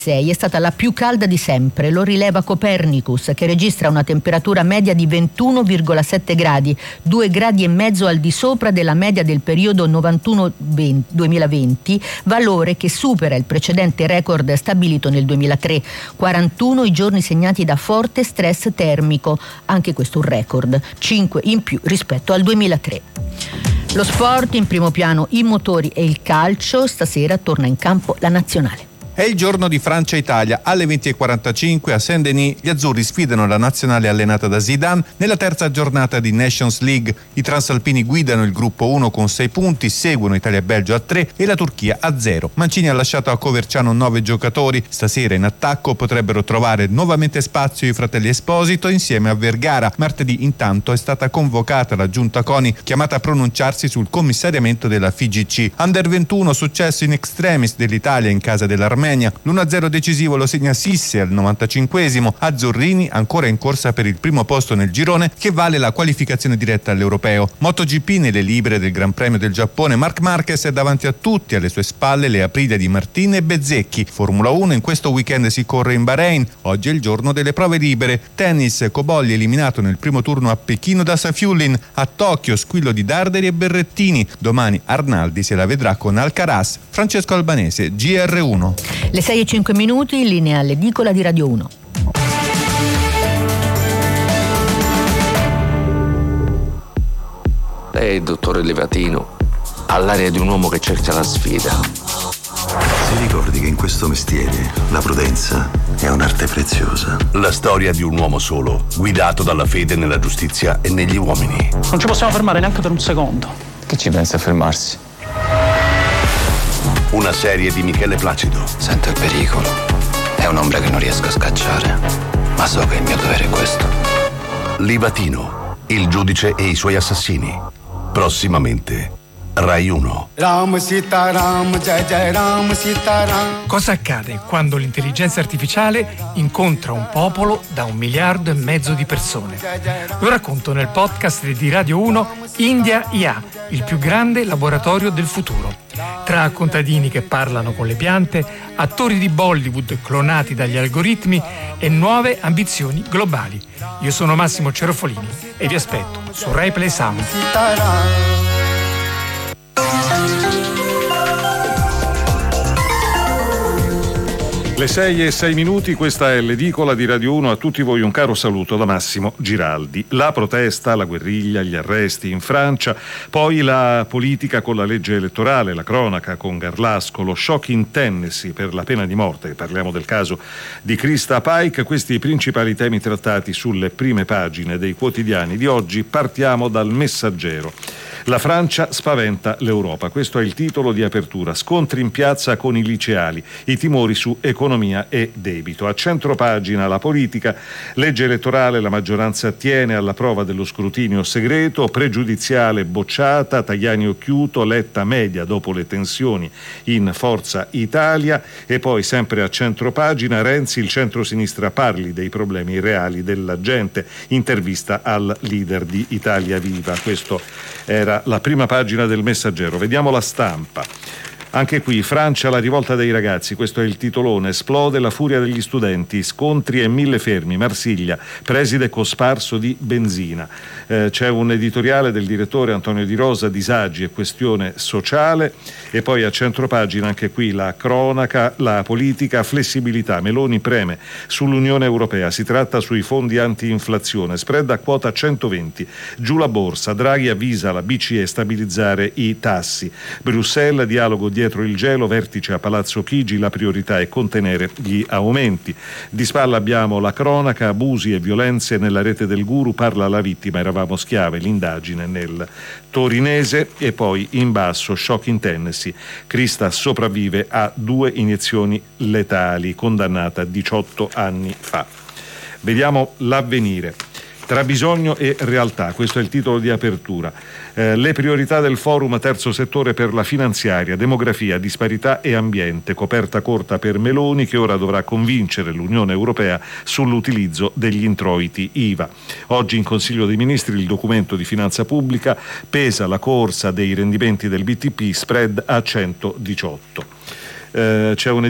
è stata la più calda di sempre, lo rileva Copernicus, che registra una temperatura media di 21,7 gradi, 2 gradi e mezzo al di sopra della media del periodo 91-2020, valore che supera il precedente record stabilito nel 2003, 41 i giorni segnati da forte stress termico, anche questo un record, 5 in più rispetto al 2003. Lo sport, in primo piano i motori e il calcio, stasera torna in campo la nazionale. È il giorno di Francia-Italia. Alle 20:45 a Saint-Denis gli azzurri sfidano la nazionale allenata da Zidane nella terza giornata di Nations League. I transalpini guidano il gruppo 1 con 6 punti, seguono Italia e Belgio a 3 e la Turchia a 0. Mancini ha lasciato a Coverciano 9 giocatori. Stasera in attacco potrebbero trovare nuovamente spazio i fratelli Esposito insieme a Vergara. Martedì intanto è stata convocata la giunta CONI, chiamata a pronunciarsi sul commissariamento della FIGC. Under 21 successo in extremis dell'Italia in casa dell'Armenia. L'1-0 decisivo lo segna Sisse al 95esimo. Azzurrini ancora in corsa per il primo posto nel girone che vale la qualificazione diretta all'Europeo. MotoGP nelle libere del Gran Premio del Giappone. Marc Marquez è davanti a tutti, alle sue spalle le Aprilia di Martin e Bezzecchi. Formula 1 in questo weekend si corre in Bahrain. Oggi è il giorno delle prove libere. Tennis, Cobolli eliminato nel primo turno a Pechino da Safiullin. A Tokyo squillo di Darderi e Berrettini. Domani Arnaldi se la vedrà con Alcaraz. Francesco Albanese, GR1. Le 6:05, in linea all'edicola di Radio 1. Lei, dottore Livatino, ha l'aria di un uomo che cerca la sfida. Si ricordi che in questo mestiere la prudenza è un'arte preziosa. La storia di un uomo solo, guidato dalla fede nella giustizia e negli uomini. Non ci possiamo fermare neanche per un secondo. Che ci pensa a fermarsi? Una serie di Michele Placido. Sento il pericolo. È un'ombra che non riesco a scacciare, ma so che il mio dovere è questo. Livatino, il giudice e i suoi assassini. Prossimamente, Rai 1. Ram Sita Ram, Jai Jai Ram Sita Ram. Cosa accade quando l'intelligenza artificiale incontra un popolo da 1,5 miliardi di persone? Lo racconto nel podcast di Radio 1 India IA, il più grande laboratorio del futuro. Tra contadini che parlano con le piante, attori di Bollywood clonati dagli algoritmi e nuove ambizioni globali. Io sono Massimo Cerofolini e vi aspetto su Rai Play Sound. Le 6:06, questa è l'edicola di Radio 1. A tutti voi un caro saluto da Massimo Giraldi. La protesta, la guerriglia, gli arresti in Francia, poi la politica con la legge elettorale, la cronaca con Garlasco, lo shock in Tennessee per la pena di morte, parliamo del caso di Krista Pike, questi i principali temi trattati sulle prime pagine dei quotidiani di oggi. Partiamo dal Messaggero. La Francia spaventa l'Europa, questo è il titolo di apertura. Scontri in piazza con i liceali, i timori su economia e debito. A centropagina la politica, legge elettorale, la maggioranza attiene alla prova dello scrutinio segreto, pregiudiziale bocciata, Tajani occhiuto, Letta media dopo le tensioni in Forza Italia. E poi sempre a centropagina Renzi, il centrosinistra parli dei problemi reali della gente, intervista al leader di Italia Viva. Questo era la prima pagina del Messaggero. Vediamo La Stampa. Anche qui, Francia, la rivolta dei ragazzi, questo è il titolone. Esplode la furia degli studenti, scontri e 1000 fermi. Marsiglia, preside cosparso di benzina. C'è un editoriale del direttore Antonio Di Rosa, disagi e questione sociale. E poi a centropagina anche qui la cronaca, la politica, flessibilità. Meloni preme sull'Unione Europea, si tratta sui fondi anti-inflazione, spread a quota 120. Giù la borsa, Draghi avvisa la BCE stabilizzare i tassi. Bruxelles, dialogo dietro il gelo, vertice a Palazzo Chigi, la priorità è contenere gli aumenti. Di spalla abbiamo la cronaca, abusi e violenze nella rete del guru, parla la vittima, eravamo schiave, l'indagine nel torinese. E poi in basso, shock in Tennessee, Krista sopravvive a 2 iniezioni letali, condannata 18 anni fa. Vediamo l'Avvenire. Tra bisogno e realtà, questo è il titolo di apertura. Le priorità del forum terzo settore per la finanziaria, demografia, disparità e ambiente, coperta corta per Meloni che ora dovrà convincere l'Unione Europea sull'utilizzo degli introiti IVA. Oggi in Consiglio dei Ministri il documento di finanza pubblica, pesa la corsa dei rendimenti del BTP, spread a 118. C'è un